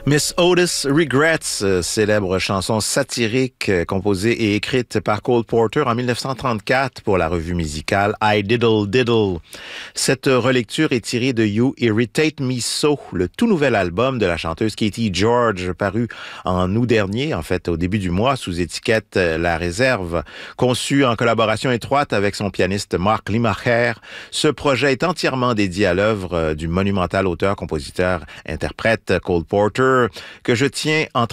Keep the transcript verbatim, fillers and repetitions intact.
Miss Otis Regrets, euh, célèbre chanson satirique euh, composée et écrite par Cole Porter en dix-neuf cent trente-quatre pour la revue musicale I Diddle Diddle. Cette relecture est tirée de You Irritate Me So, le tout nouvel album de la chanteuse Katie George, paru en août dernier, en fait au début du mois, sous étiquette euh, La Réserve. Conçu en collaboration étroite avec son pianiste Mark Limacher, ce projet est entièrement dédié à l'œuvre euh, du monumental auteur, compositeur, interprète Cole Porter, que je tiens entre